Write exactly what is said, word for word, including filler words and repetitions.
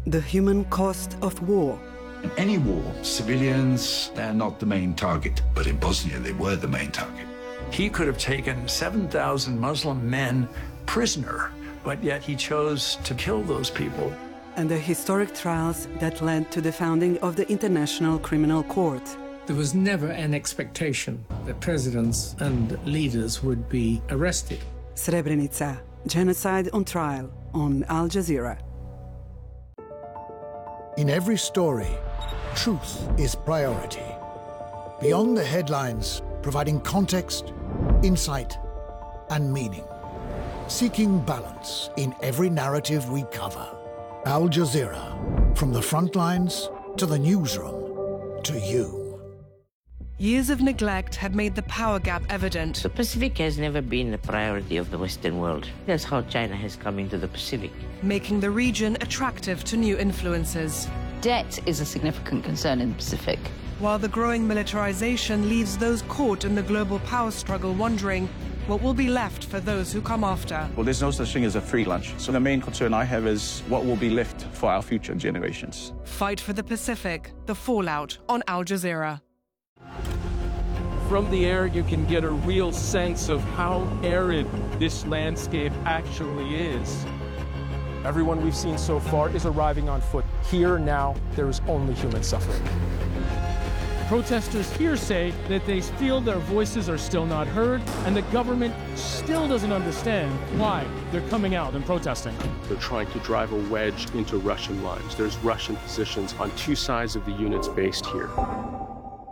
The human cost of war. In any war, civilians, they're not the main target, but in Bosnia they were the main target. He could have taken seven thousand Muslim men prisoner, but yet he chose to kill those people. And the historic trials that led to the founding of the International Criminal Court. There was never an expectation that presidents and leaders would be arrested. Srebrenica, genocide on trial on Al Jazeera. In every story, truth is priority. Beyond the headlines, providing context, insight, and meaning. Seeking balance in every narrative we cover. Al Jazeera, from the front lines to the newsroom, to you. Years of neglect had made the power gap evident. The Pacific has never been a priority of the Western world. That's how China has come into the Pacific. Making the region attractive to new influences. Debt is a significant concern in the Pacific. While the growing militarization leaves those caught in the global power struggle wondering what will be left for those who come after. Well, there's no such thing as a free lunch. So the main concern I have is what will be left for our future generations. Fight for the Pacific, the fallout on Al Jazeera. From the air, you can get a real sense of how arid this landscape actually is. Everyone we've seen so far is arriving on foot. Here now, there is only human suffering. Protesters here say that they feel their voices are still not heard, and the government still doesn't understand why they're coming out and protesting. They're trying to drive a wedge into Russian lines. There's Russian positions on two sides of the units based here.